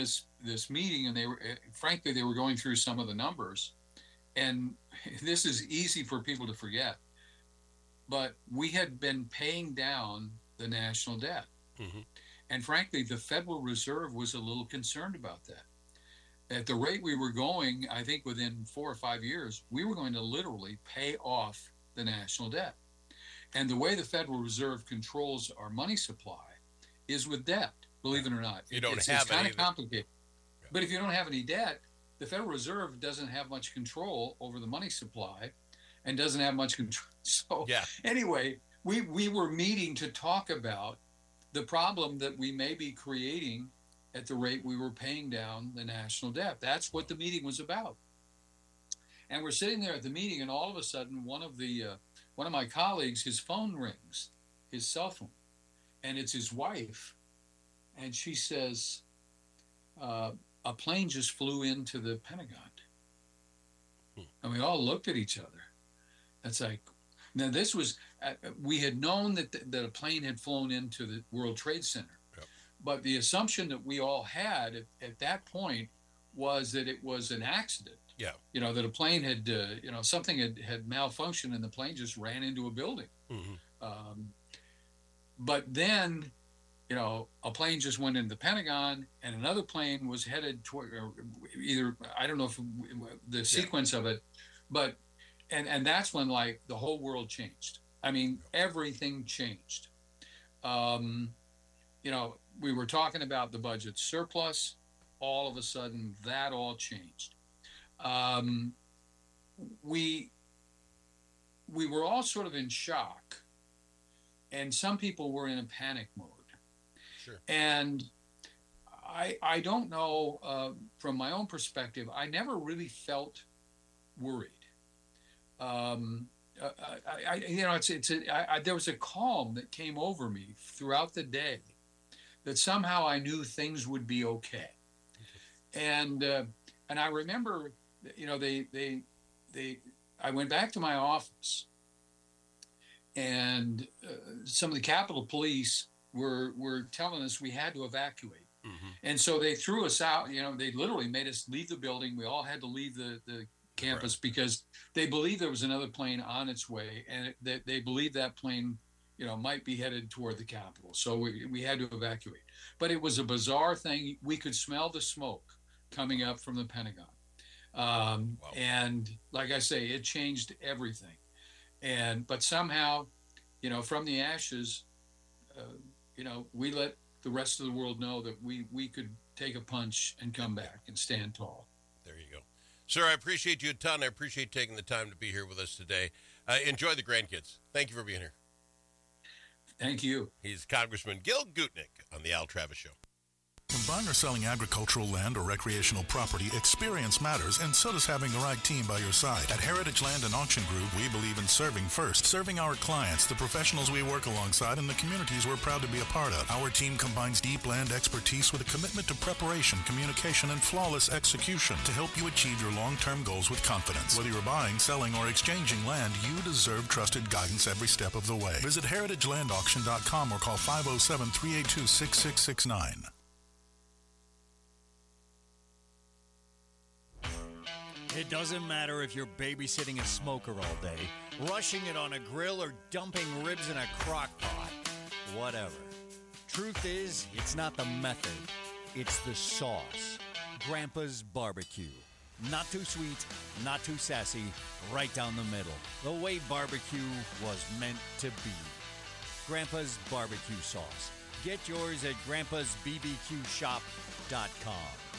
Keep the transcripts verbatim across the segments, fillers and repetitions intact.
this this meeting, and they were, frankly, they were going through some of the numbers, and this is easy for people to forget, but we had been paying down the national debt. Mm-hmm. And frankly, the Federal Reserve was a little concerned about that. At the rate we were going, I think within four or five years, we were going to literally pay off the national debt. And the way the Federal Reserve controls our money supply is with debt, believe it or not. You don't it's, have it's kind any of complicated. Yeah. But if you don't have any debt, the Federal Reserve doesn't have much control over the money supply and doesn't have much control. So yeah. anyway, we, we were meeting to talk about the problem that we may be creating at the rate we were paying down the national debt. That's what the meeting was about. And we're sitting there at the meeting, and all of a sudden, one of the uh, one of my colleagues, his phone rings, his cell phone, and it's his wife, and she says, uh, "A plane just flew into the Pentagon." Hmm. And we all looked at each other. It's like, now this was, uh, we had known that th- that a plane had flown into the World Trade Center. Yep. But the assumption that we all had at, at that point was that it was an accident. Yeah. You know, that a plane had, uh, you know, something had, had malfunctioned and the plane just ran into a building. Mm-hmm. Um, but then, you know, a plane just went into the Pentagon and another plane was headed toward either, I don't know if the sequence yeah. of it, but, and, and that's when like the whole world changed. I mean, everything changed. Um, you know, we were talking about the budget surplus. All of a sudden, that all changed. Um, we we were all sort of in shock, and some people were in a panic mode. Sure. And I I don't know uh, from my own perspective, I never really felt worried. Um, I, I you know it's it's a, I, I, there was a calm that came over me throughout the day, that somehow I knew things would be okay. And uh, and I remember, you know, they they they I went back to my office, and uh, some of the Capitol Police were were telling us we had to evacuate. Mm-hmm. And so they threw us out. You know, they literally made us leave the building. We all had to leave the, the campus right. because they believed there was another plane on its way, and it, they, they believed that plane, you know, might be headed toward the Capitol. So we, we had to evacuate. But it was a bizarre thing. We could smell the smoke coming up from the Pentagon. Um, wow. And like I say, it changed everything. And, but somehow, you know, from the ashes, uh, you know, we let the rest of the world know that we, we could take a punch and come back and stand tall. There you go. Sir, I appreciate you a ton. I appreciate taking the time to be here with us today. Uh, enjoy the grandkids. Thank you for being here. Thank you. He's Congressman Gil Gutnick on the Al Travis Show. When buying or selling agricultural land or recreational property, experience matters, and so does having the right team by your side. At Heritage Land and Auction Group, we believe in serving first. Serving our clients, the professionals we work alongside, and the communities we're proud to be a part of. Our team combines deep land expertise with a commitment to preparation, communication, and flawless execution to help you achieve your long-term goals with confidence. Whether you're buying, selling, or exchanging land, you deserve trusted guidance every step of the way. Visit heritage land auction dot com or call five oh seven, three eight two, six six six nine. It doesn't matter if you're babysitting a smoker all day, rushing it on a grill, or dumping ribs in a crock pot. Whatever. Truth is, it's not the method. It's the sauce. Grandpa's Barbecue. Not too sweet, not too sassy, right down the middle. The way barbecue was meant to be. Grandpa's Barbecue Sauce. Get yours at grandpas b b q shop dot com.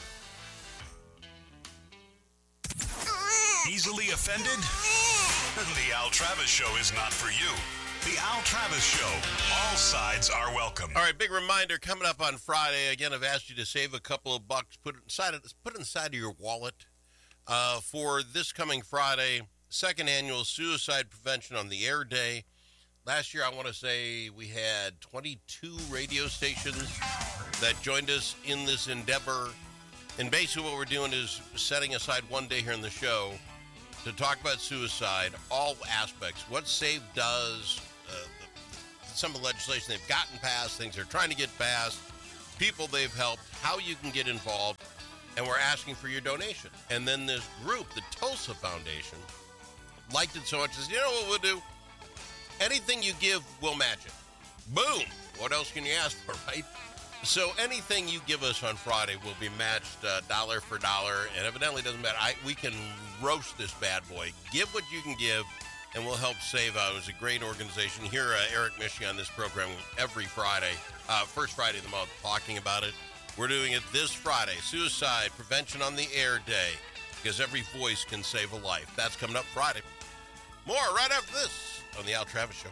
Easily offended? The Al Travis Show is not for you. The Al Travis Show. All sides are welcome. All right, big reminder coming up on Friday. Again, I've asked you to save a couple of bucks, put it inside of, put it inside of your wallet uh, for this coming Friday, second annual Suicide Prevention on the Air Day. Last year, I want to say we had twenty-two radio stations that joined us in this endeavor. And basically what we're doing is setting aside one day here in the show to talk about suicide, all aspects, what SAVE does, uh, the, some of the legislation they've gotten passed, things they're trying to get passed, people they've helped, how you can get involved, and we're asking for your donation. And then this group, the Tulsa Foundation, liked it so much, says, you know what we'll do? Anything you give, we'll match it. Boom! What else can you ask for, right? So anything you give us on Friday will be matched uh, dollar for dollar, and evidently it doesn't matter. I, we can roast this bad boy. Give what you can give, and we'll help save out. It was a great organization. Hear uh, Eric Mischke on this program every Friday, uh, first Friday of the month, talking about it. We're doing it this Friday, Suicide Prevention on the Air Day, because every voice can save a life. That's coming up Friday. More right after this on the Al Travis Show.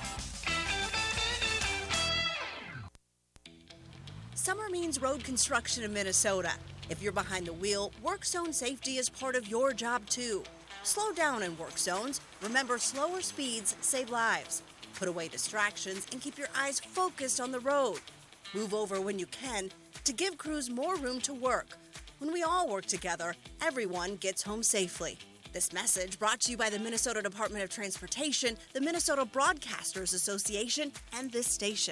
Summer means road construction in Minnesota. If you're behind the wheel, work zone safety is part of your job too. Slow down in work zones. Remember, slower speeds save lives. Put away distractions and keep your eyes focused on the road. Move over when you can to give crews more room to work. When we all work together, everyone gets home safely. This message brought to you by the Minnesota Department of Transportation, the Minnesota Broadcasters Association, and this station.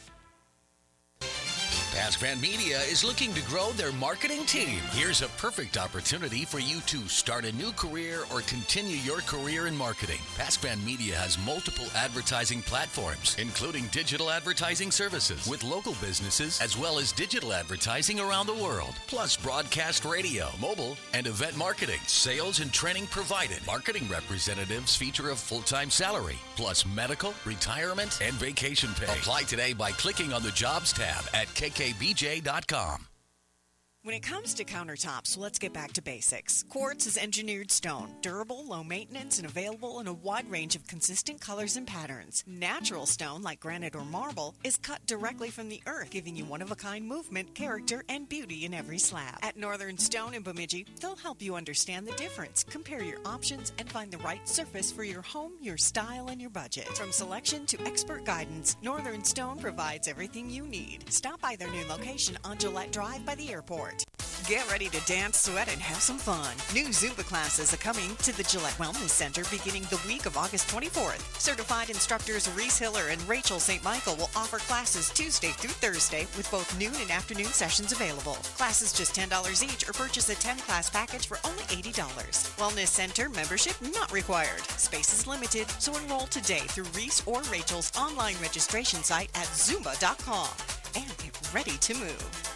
PaskVan Media is looking to grow their marketing team. Here's a perfect opportunity for you to start a new career or continue your career in marketing. PaskVan Media has multiple advertising platforms, including digital advertising services with local businesses, as well as digital advertising around the world, plus broadcast radio, mobile, and event marketing. Sales and training provided. Marketing representatives feature a full-time salary, plus medical, retirement, and vacation pay. Apply today by clicking on the Jobs tab at K K B J dot com. When it comes to countertops, let's get back to basics. Quartz is engineered stone, durable, low maintenance, and available in a wide range of consistent colors and patterns. Natural stone, like granite or marble, is cut directly from the earth, giving you one-of-a-kind movement, character, and beauty in every slab. At Northern Stone in Bemidji, they'll help you understand the difference, compare your options, and find the right surface for your home, your style, and your budget. From selection to expert guidance, Northern Stone provides everything you need. Stop by their new location on Gillette Drive by the airport. Get ready to dance, sweat, and have some fun. New Zumba classes are coming to the Gillette Wellness Center beginning the week of August twenty-fourth. Certified instructors Reese Hiller and Rachel Saint Michael will offer classes Tuesday through Thursday with both noon and afternoon sessions available. Classes just ten dollars each or purchase a ten-class package for only eighty dollars. Wellness Center membership not required. Space is limited, so enroll today through Reese or Rachel's online registration site at zumba dot com and get ready to move.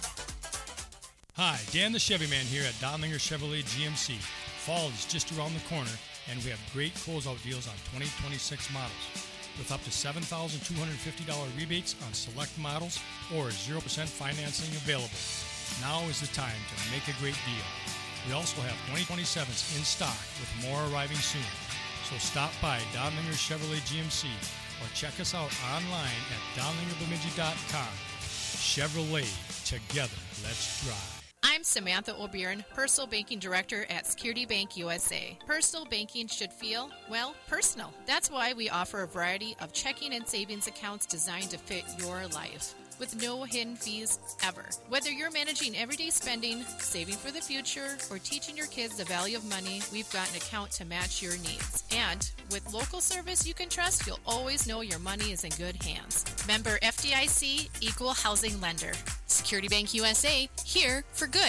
Hi, Dan the Chevy Man here at Donlinger Chevrolet G M C. Fall is just around the corner, and we have great closeout deals on twenty twenty-six models with up to seven thousand two hundred fifty dollars rebates on select models or zero percent financing available. Now is the time to make a great deal. We also have twenty twenty-sevens in stock with more arriving soon. So stop by Donlinger Chevrolet G M C or check us out online at donlinger bemidji dot com. Chevrolet, together, let's drive. I'm Samantha O'Byrne, Personal Banking Director at Security Bank U S A. Personal banking should feel, well, personal. That's why we offer a variety of checking and savings accounts designed to fit your life, with no hidden fees ever. Whether you're managing everyday spending, saving for the future, or teaching your kids the value of money, we've got an account to match your needs. And with local service you can trust, you'll always know your money is in good hands. Member F D I C, Equal Housing Lender. Security Bank U S A, here for good.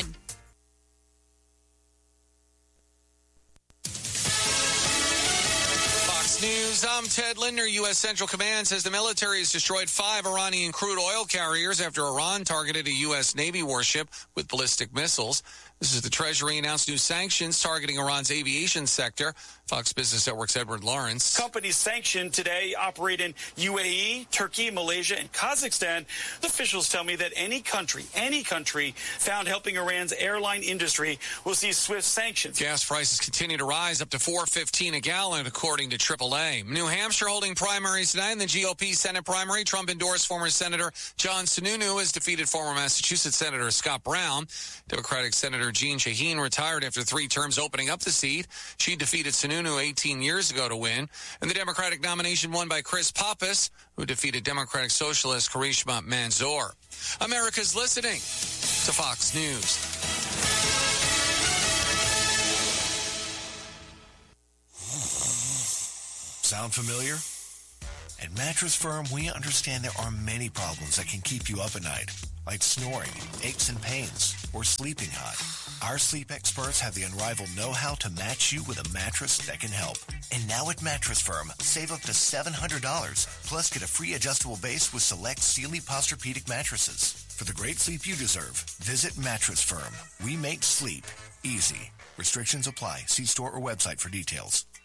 Fox News, I'm Ted Lindner. U S Central Command says the military has destroyed five Iranian crude oil carriers after Iran targeted a U S Navy warship with ballistic missiles. This is the Treasury announced new sanctions targeting Iran's aviation sector. Fox Business Network's Edward Lawrence. Companies sanctioned today operate in U A E, Turkey, Malaysia, and Kazakhstan. Officials tell me that any country, any country found helping Iran's airline industry will see swift sanctions. Gas prices continue to rise up to four fifteen a gallon, according to triple A. New Hampshire holding primaries tonight in the G O P Senate primary. Trump endorsed former Senator John Sununu has defeated former Massachusetts Senator Scott Brown. Democratic Senator Jean Shaheen retired after three terms, opening up the seat. She defeated Sununu eighteen years ago to win. And the Democratic nomination won by Chris Pappas, who defeated Democratic Socialist Karishma Manzoor. America's listening to Fox News. Sound familiar? At Mattress Firm, we understand there are many problems that can keep you up at night. like snoring, aches and pains, or sleeping hot. Our sleep experts have the unrivaled know-how to match you with a mattress that can help. And now at Mattress Firm, save up to seven hundred dollars, plus get a free adjustable base with select Sealy Posturepedic mattresses. For the great sleep you deserve, visit Mattress Firm. We make sleep easy. Restrictions apply. See store or website for details.